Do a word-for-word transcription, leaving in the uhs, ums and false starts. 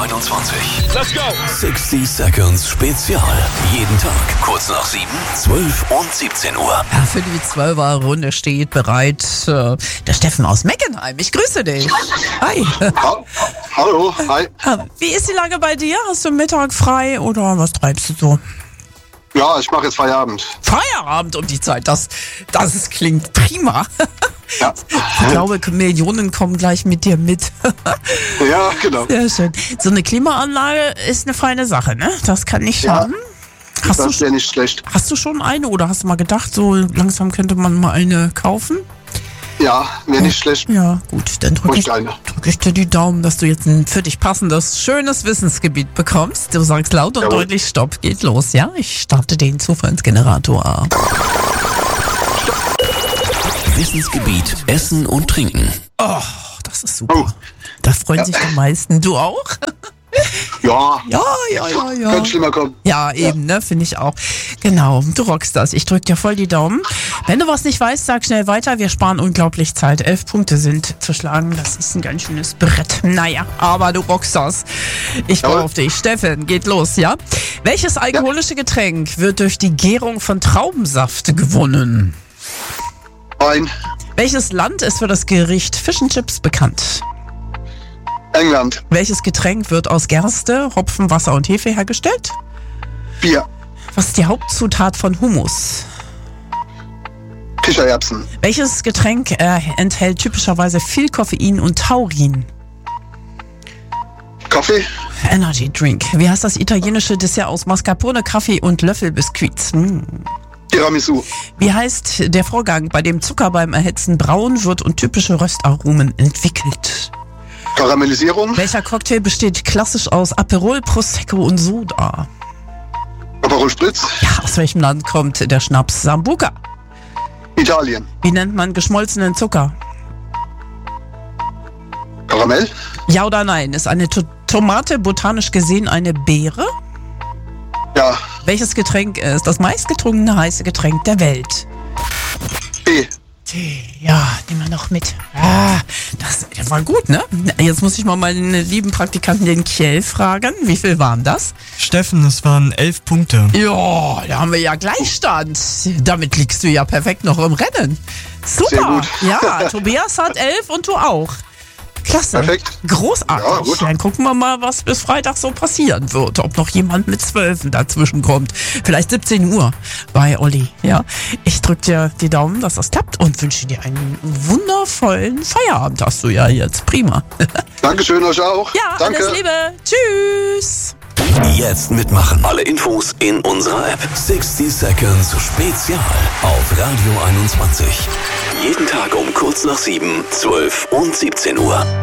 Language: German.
einundzwanzig. Let's go! sechzig Seconds Spezial. Jeden Tag kurz nach sieben, zwölf und siebzehn Uhr. Ja, für die zwölfer Runde steht bereit äh, der Steffen aus Meckenheim. Ich grüße dich. Hi. Ha Hallo, hi. Wie ist die Lage bei dir? Hast du Mittag frei oder was treibst du so? Ja, ich mache jetzt Feierabend. Feierabend um die Zeit, das, das klingt prima. Ja. Ich glaube, Millionen kommen gleich mit dir mit. Ja, genau. Sehr schön. So eine Klimaanlage ist eine feine Sache, ne? Das kann nicht Ja. schaden. Hast, Das du, ist ja nicht schlecht. hast du schon eine oder hast du mal gedacht, so langsam könnte man mal eine kaufen? Ja, wäre nicht schlecht. Ja, gut, dann drücke ich, Ruhig eine. drück ich dir die Daumen, dass du jetzt ein für dich passendes, schönes Wissensgebiet bekommst. Du sagst laut und Jawohl. deutlich Stopp, geht los, ja? Ich starte den Zufallsgenerator. Wissensgebiet Essen und Trinken. Oh, das ist super. Oh. Da freuen Ja. sich die meisten. Du auch? Ja, Ja, ja, ja, ja. könnte schlimmer kommen. Ja, eben, ne, finde ich auch. Genau, du rockst das. Ich drück dir voll die Daumen. Wenn du was nicht weißt, sag schnell weiter. Wir sparen unglaublich Zeit. Elf Punkte sind zu schlagen. Das ist ein ganz schönes Brett. Naja, aber du rockst das. Ich Jawohl. brauche auf dich. Steffen, geht los, ja? Welches alkoholische Getränk wird durch die Gärung von Traubensaft gewonnen? Wein, Welches Land ist für das Gericht Fish and Chips bekannt? England, Welches Getränk wird aus Gerste, Hopfen, Wasser und Hefe hergestellt? Bier, Was ist die Hauptzutat von Hummus? Kichererbsen, Welches Getränk äh, enthält typischerweise viel Koffein und Taurin? Kaffee, Energy Drink. Wie heißt das italienische Dessert aus Mascarpone, Kaffee und Löffelbiskuits? Hm. Tiramisu, Wie heißt der Vorgang, bei dem Zucker beim Erhitzen braun wird und typische Röstaromen entwickelt? Karamellisierung, Welcher Cocktail besteht klassisch aus Aperol, Prosecco und Soda? Aperol Spritz, Ja, aus welchem Land kommt der Schnaps Sambuca? Italien, Wie nennt man geschmolzenen Zucker? Karamell, Ja oder nein? Ist eine To- Tomate botanisch gesehen eine Beere? ja, Welches Getränk ist das meistgetrunkene heiße Getränk der Welt? B, Tee, ja, nehmen wir noch mit. Ah, das, das war gut, ne? Jetzt muss ich mal meinen lieben Praktikanten, den Kjell, fragen. Wie viel waren das? Steffen, es waren elf Punkte. Ja, da haben wir ja Gleichstand. Damit liegst du ja perfekt noch im Rennen. Super. Sehr gut. Ja, Tobias hat elf und du auch. Klasse. Perfekt. Großartig. Ja, gut. Dann gucken wir mal, was bis Freitag so passieren wird. Ob noch jemand mit Zwölfen dazwischen kommt. Vielleicht siebzehn Uhr bei Olli. Ja, ich drücke dir die Daumen, dass das klappt und wünsche dir einen wundervollen Feierabend. Hast du ja jetzt. Prima. Dankeschön euch auch. Ja, Danke. alles Liebe. Tschüss. Jetzt mitmachen. Alle Infos in unserer App. sechzig Seconds Spezial auf Radio einundzwanzig. Jeden Tag um kurz nach sieben, zwölf und siebzehn Uhr.